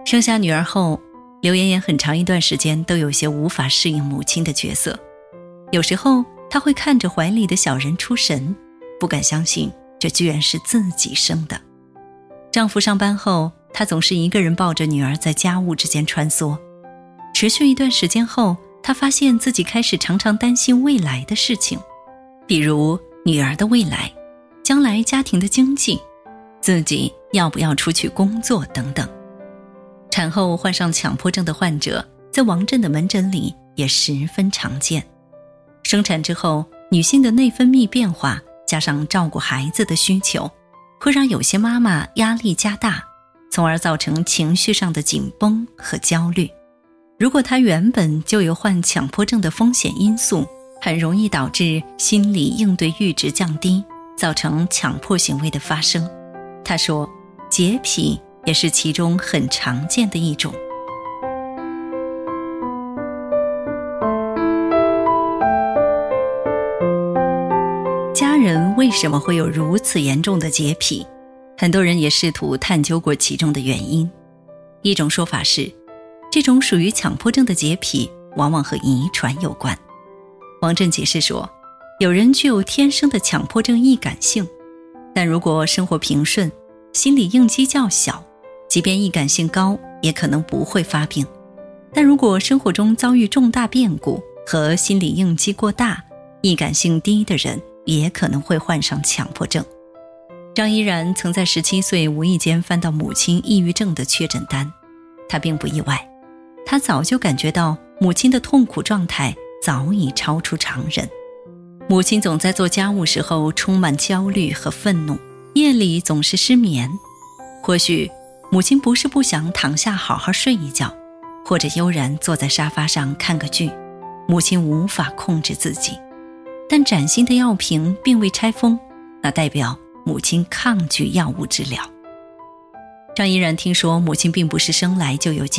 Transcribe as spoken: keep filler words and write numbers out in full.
生下女儿后，刘妍妍很长一段时间都有些无法适应母亲的角色。有时候她会看着怀里的小人出神，不敢相信这居然是自己生的。丈夫上班后，她总是一个人抱着女儿在家务之间穿梭。持续一段时间后，她发现自己开始常常担心未来的事情，比如女儿的未来，将来家庭的经济，自己要不要出去工作等等。产后患上强迫症的患者在王震的门诊里也十分常见。生产之后，女性的内分泌变化加上照顾孩子的需求，会让有些妈妈压力加大，从而造成情绪上的紧绷和焦虑。如果她原本就有患强迫症的风险因素，很容易导致心理应对阈值降低，造成强迫行为的发生。她说，洁癖也是其中很常见的一种。家人为什么会有如此严重的洁癖？很多人也试图探究过其中的原因。一种说法是，这种属于强迫症的洁癖往往和遗传有关。王震解释说，有人具有天生的强迫症易感性，但如果生活平顺，心理应激较小，即便易感性高，也可能不会发病。但如果生活中遭遇重大变故和心理应激过大，易感性低的人也可能会患上强迫症。张依然曾在十七岁无意间翻到母亲抑郁症的确诊单，她并不意外，她早就感觉到母亲的痛苦状态早已超出常人。母亲总在做家务时候充满焦虑和愤怒，夜里总是失眠。或许母亲不是不想躺下好好睡一觉，或者悠然坐在沙发上看个剧，母亲无法控制自己。但崭新的药瓶并未拆封，那代表母亲抗拒药物治疗。张依然听说母亲并不是生来就有洁